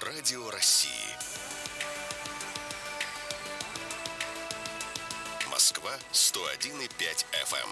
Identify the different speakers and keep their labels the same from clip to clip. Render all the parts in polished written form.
Speaker 1: Радио России. Москва 101,5 FM.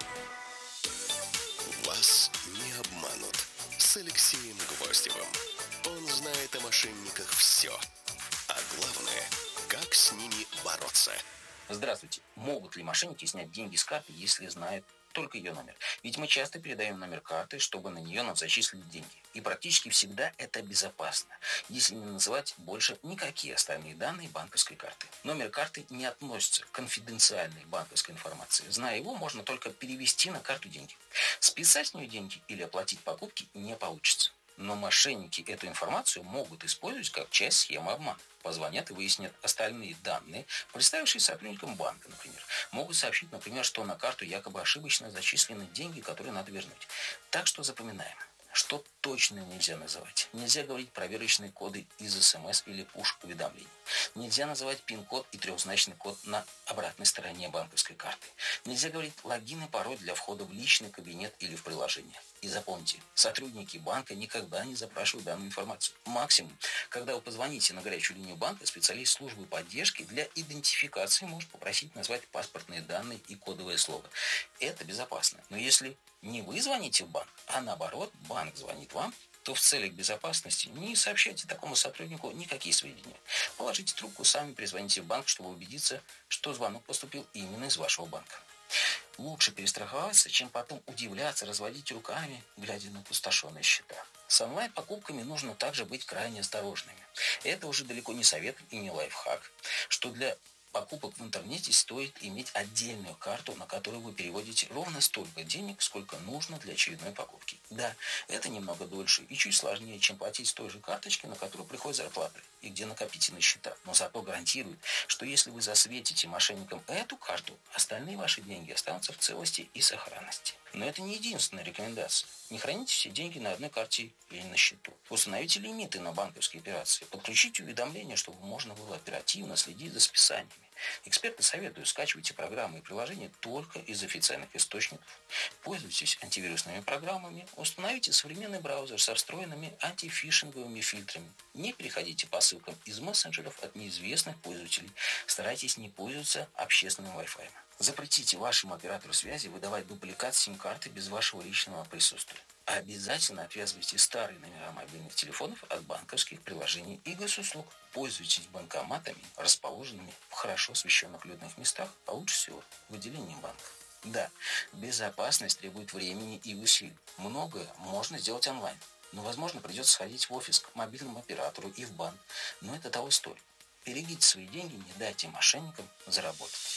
Speaker 1: Вас не обманут. С Алексеем Гвоздевым. Он знает о мошенниках все. А главное, как с ними бороться.
Speaker 2: Здравствуйте. Могут ли мошенники снять деньги с карты, если знают только ее номер? Ведь мы часто передаем номер карты, чтобы на нее нам зачислили деньги. И практически всегда это безопасно, если не называть больше никакие остальные данные банковской карты. Номер карты не относится к конфиденциальной банковской информации. Зная его, можно только перевести на карту деньги. Списать с нее деньги или оплатить покупки не получится. Но мошенники эту информацию могут использовать как часть схемы обмана. Позвонят и выяснят остальные данные, представившись сотрудникам банка, например. Могут сообщить, например, что на карту якобы ошибочно зачислены деньги, которые надо вернуть. Так что запоминаем. Что точно нельзя называть? Нельзя говорить проверочные коды из СМС или пуш-уведомлений. Нельзя называть пин-код и трехзначный код на обратной стороне банковской карты. Нельзя говорить логин и пароль для входа в личный кабинет или в приложение. И запомните, сотрудники банка никогда не запрашивают данную информацию. Максимум, когда вы позвоните на горячую линию банка, специалист службы поддержки для идентификации может попросить назвать паспортные данные и кодовое слово. Это безопасно. Но если не вы звоните в банк, а наоборот, банк звонит вам, то в целях безопасности не сообщайте такому сотруднику никакие сведения. Положите трубку, сами перезвоните в банк, чтобы убедиться, что звонок поступил именно из вашего банка. Лучше перестраховаться, чем потом удивляться, разводить руками, глядя на опустошенные счета. С онлайн-покупками нужно также быть крайне осторожными. Это уже далеко не совет и не лайфхак, что для покупок в интернете стоит иметь отдельную карту, на которую вы переводите ровно столько денег, сколько нужно для очередной покупки. Да, это немного дольше и чуть сложнее, чем платить с той же карточки, на которую приходит зарплата и где накопительные счета. Но зато гарантирует, что если вы засветите мошенникам эту карту, остальные ваши деньги останутся в целости и сохранности. Но это не единственная рекомендация. Не храните все деньги на одной карте или на счету. Установите лимиты на банковские операции. Подключите уведомления, чтобы можно было оперативно следить за списаниями. Эксперты советуют: скачивайте программы и приложения только из официальных источников. Пользуйтесь антивирусными программами. Установите современный браузер со встроенными антифишинговыми фильтрами. Не переходите по ссылкам из мессенджеров от неизвестных пользователей. Старайтесь не пользоваться общественным Wi-Fi. Запретите вашему оператору связи выдавать дубликат сим-карты без вашего личного присутствия. Обязательно отвязывайте старые номера мобильных телефонов от банковских приложений и госуслуг. Пользуйтесь банкоматами, расположенными в хорошо освещенных людных местах, а лучше всего в отделении банка. Да, безопасность требует времени и усилий. Многое можно сделать онлайн, но, возможно, придется сходить в офис к мобильному оператору и в банк. Но это того стоит. Берегите свои деньги, не дайте мошенникам заработать.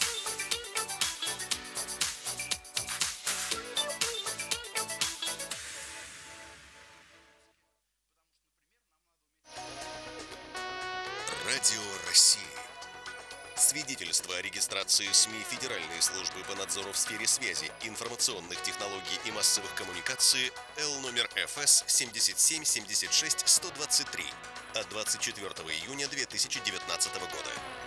Speaker 1: Радио России. Свидетельство о регистрации СМИ Федеральной службы по надзору в сфере связи, информационных технологий и массовых коммуникаций Л номер ФС 7776-123 от 24 июня 2019 года.